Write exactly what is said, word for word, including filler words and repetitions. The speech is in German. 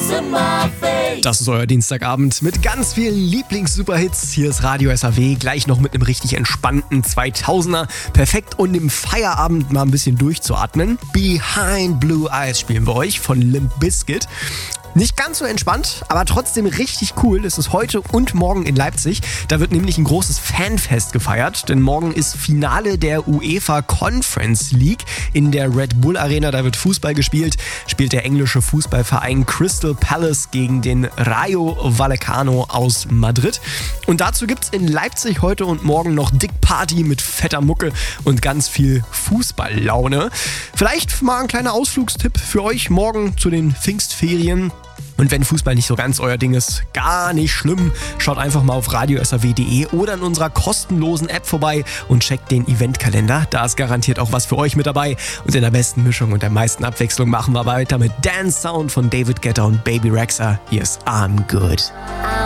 Das ist euer Dienstagabend mit ganz vielen Lieblings-Superhits. Hier ist Radio S A W, gleich noch mit einem richtig entspannten zweitausender. Perfekt, um im Feierabend mal ein bisschen durchzuatmen. Behind Blue Eyes spielen wir euch von Limp Bizkit. Nicht ganz so entspannt, aber trotzdem richtig cool. Es ist heute und morgen in Leipzig. Da wird nämlich ein großes Fanfest gefeiert, denn morgen ist Finale der UEFA Conference League in der Red Bull Arena. Da wird Fußball gespielt, spielt der englische Fußballverein Crystal Palace gegen den Rayo Vallecano aus Madrid. Und dazu gibt's in Leipzig heute und morgen noch Dick Party mit fetter Mucke und ganz viel Fußballlaune. Vielleicht mal ein kleiner Ausflugstipp für euch morgen zu den Pfingstferien. Und wenn Fußball nicht so ganz euer Ding ist, gar nicht schlimm. Schaut einfach mal auf radio s a w punkt d e oder in unserer kostenlosen App vorbei und checkt den Eventkalender. Da ist garantiert auch was für euch mit dabei. Und in der besten Mischung und der meisten Abwechslung machen wir weiter mit Dance Sound von David Guetta und Baby Rexha. Hier ist I'm Good.